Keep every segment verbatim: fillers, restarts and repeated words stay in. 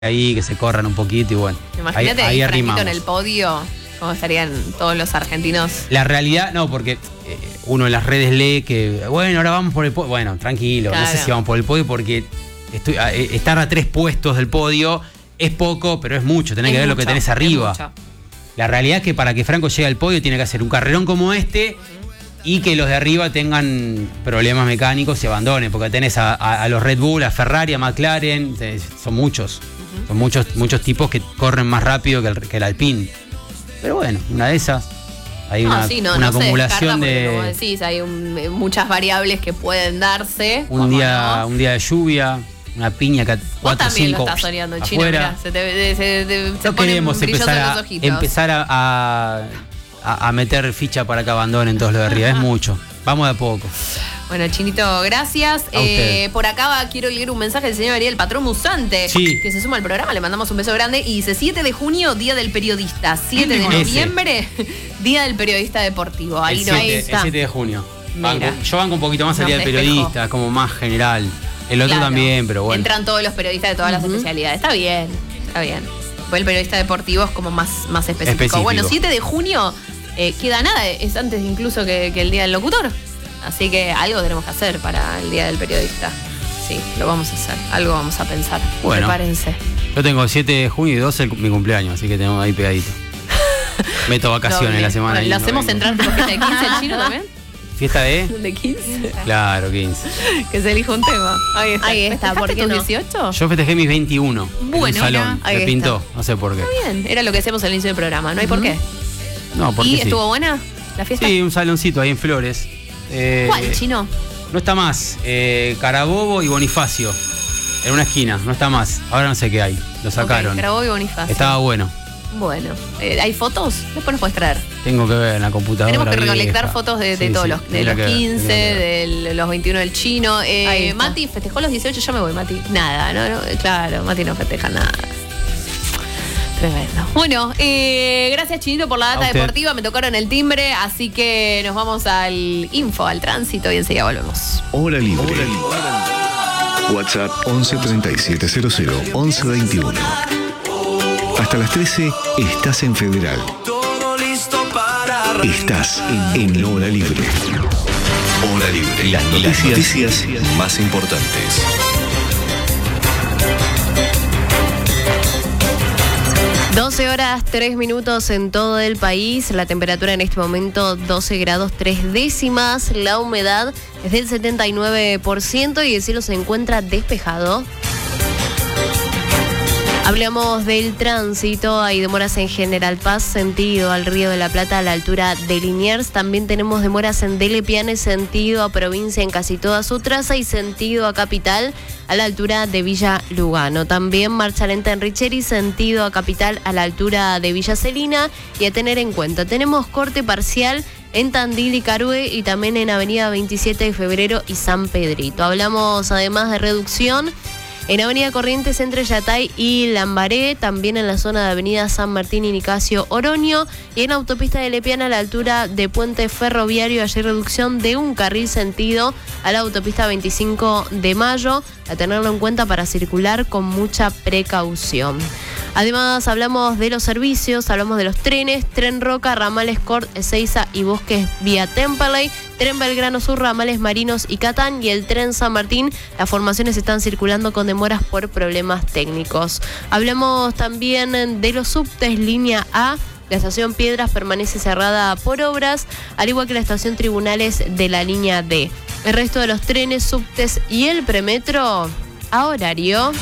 ahí, que se corran un poquito y bueno. Imagínate ahí, ahí Franquito en el podio, cómo estarían todos los argentinos. La realidad, no, porque eh, uno en las redes lee que, bueno, ahora vamos por el podio. Bueno, tranquilo, claro. No sé si vamos por el podio porque estoy, a, estar a tres puestos del podio es poco, pero es mucho. Tenés es que ver mucho, lo que tenés arriba. La realidad es que para que Franco llegue al podio tiene que hacer un carrerón como este y que los de arriba tengan problemas mecánicos y abandonen, porque tenés a, a, a los Red Bull, a Ferrari, a McLaren, son muchos. Uh-huh. Son muchos, muchos tipos que corren más rápido que el, que el Alpine. Pero bueno, una de esas, hay no, una, sí, no, una no acumulación porque, de... Como decís, hay un, muchas variables que pueden darse. Un día, no. un día de lluvia, una piña que cuatro o cinco lo estás soñando, Chino, mirá, se te, se, se, se no queremos empezar a, empezar a, a, a, a meter ficha para que abandonen todos los de arriba, es mucho. Vamos de a poco. Bueno, Chinito, gracias. Eh, por acá quiero leer un mensaje del señor Ariel, patrón Musante, sí. que se suma al programa. Le mandamos un beso grande. Y dice, siete de junio, Día del Periodista. siete de noviembre, Día del Periodista Deportivo. Ahí el no siete, está. El siete de junio. Banco, yo banco un poquito más al Día del Periodista, como más general. El otro claro. también, pero bueno. Entran todos los periodistas de todas uh-huh. las especialidades. Está bien, está bien. Pues el periodista deportivo es como más, más específico. específico. Bueno, siete de junio, eh, queda nada. Es antes incluso que, que el Día del Locutor. Así que algo tenemos que hacer para el Día del Periodista. Sí, lo vamos a hacer. Algo vamos a pensar. Bueno, prepárense. Yo tengo siete de junio y doce el, mi cumpleaños, así que tengo ahí pegadito. Meto vacaciones no, la semana. Bueno, ¿lo hacemos no entrar por fiesta de quince el Chino también? ¿Fiesta de? ¿De quince? Claro, quince. Que se elija un tema. Ahí está. Ahí está, ¿por qué no? dieciocho? Yo festejé mis veintiuno. Bueno, en un salón. ahí me pintó, está. no sé por qué. Está bien, era lo que hacíamos al inicio del programa, no hay uh-huh. por qué. No, porque ¿Y sí. estuvo buena la fiesta? Sí, un saloncito ahí en Flores. Eh, ¿Cuál, Chino? No está más. Eh, Carabobo y Bonifacio. En una esquina, no está más. Ahora no sé qué hay. Lo sacaron. Okay, Carabobo y Bonifacio. Estaba bueno. Bueno, eh, ¿hay fotos? Después nos puedes traer. Tengo que ver en la computadora. Tenemos que recolectar vieja. fotos de, de sí, todos sí, los, de los quince, de los veintiuno del Chino. Eh, Mati festejó los dieciocho, ya me voy, Mati. Nada, no, no, claro, Mati no festeja nada. Tremendo. Bueno, eh, gracias Chinito por la data deportiva, me tocaron el timbre, así que nos vamos al info, al tránsito y enseguida volvemos. Hora libre. Hora libre. WhatsApp once treinta y siete cero cero once veintiuno. Hasta las trece estás en Federal. Estás en, en Hora Libre. Hora Libre. Las noticias, Las noticias más importantes. doce horas, tres minutos en todo el país. La temperatura en este momento doce grados, tres décimas. La humedad es del setenta y nueve por ciento y el cielo se encuentra despejado. Hablamos del tránsito, hay demoras en General Paz, sentido al Río de la Plata a la altura de Liniers. También tenemos demoras en Dele Piane, sentido a provincia en casi toda su traza y sentido a capital a la altura de Villa Lugano. También marcha lenta en Richeri, sentido a capital a la altura de Villa Celina. Y a tener en cuenta, tenemos corte parcial en Tandil y Carué y también en Avenida veintisiete de febrero y San Pedrito. Hablamos además de reducción en Avenida Corrientes entre Yatay y Lambaré, también en la zona de Avenida San Martín y Nicasio Oroño, y en Autopista de Lepiana a la altura de Puente Ferroviario, hay reducción de un carril sentido a la Autopista veinticinco de mayo, a tenerlo en cuenta para circular con mucha precaución. Además hablamos de los servicios, hablamos de los trenes, Tren Roca, ramales Cort, Ezeiza y Bosques vía Temperley, Tren Belgrano Sur, ramales Marinos y Catán y el Tren San Martín. Las formaciones están circulando con demoras por problemas técnicos. Hablamos también de los subtes línea A. La estación Piedras permanece cerrada por obras, al igual que la estación Tribunales de la línea D. El resto de los trenes, subtes y el premetro a horario.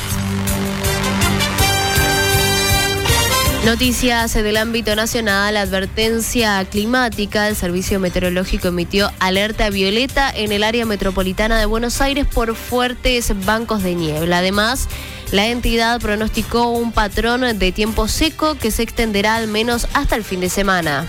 Noticias del ámbito nacional, advertencia climática. El Servicio Meteorológico emitió alerta violeta en el área metropolitana de Buenos Aires por fuertes bancos de niebla. Además, la entidad pronosticó un patrón de tiempo seco que se extenderá al menos hasta el fin de semana.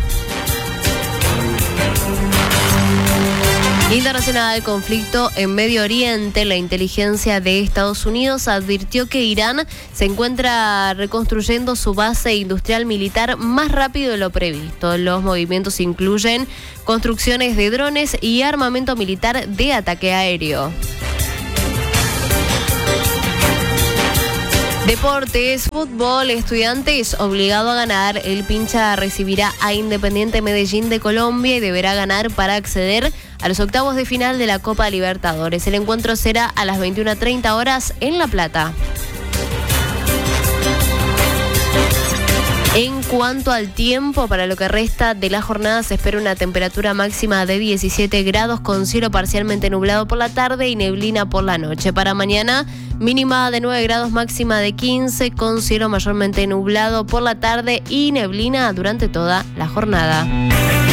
Internacional, conflicto en Medio Oriente. La inteligencia de Estados Unidos advirtió que Irán se encuentra reconstruyendo su base industrial militar más rápido de lo previsto. Los movimientos incluyen construcciones de drones y armamento militar de ataque aéreo. Deportes, fútbol, Estudiantes obligado a ganar. El Pincha recibirá a Independiente Medellín de Colombia y deberá ganar para acceder a los octavos de final de la Copa Libertadores. El encuentro será a las veintiuna treinta horas en La Plata. En cuanto al tiempo, para lo que resta de la jornada se espera una temperatura máxima de diecisiete grados con cielo parcialmente nublado por la tarde y neblina por la noche. Para mañana, mínima de nueve grados, máxima de quince con cielo mayormente nublado por la tarde y neblina durante toda la jornada.